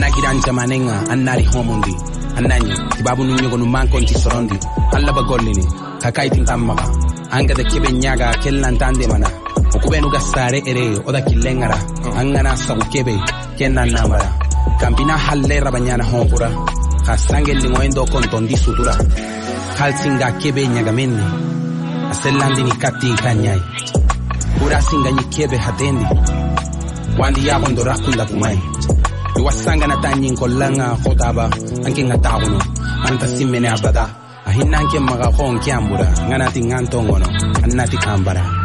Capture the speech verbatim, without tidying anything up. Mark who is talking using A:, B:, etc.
A: Anagiranja manenga anari homundi ananyi tibabu nunyogo numankonti sorondi alla bagolini kakaitin tammaga anga de kebe nyaga kellantande mana okubenu gasare ere oda kilengara angana sabu kebe kenna namara kampina halle rabanyana honkura kasange lingoendo kontondi sutura kalsinga kebe nyaga menni aselandi ni kati kanyai pura singa ni kebe hatendi wandi ya kondo rakunda kumai Iwasanga na tanyin kolanga khotaba anke ngatawono anta simene abada ahinanke maga khon kyambura ngana tingantongono annati kambara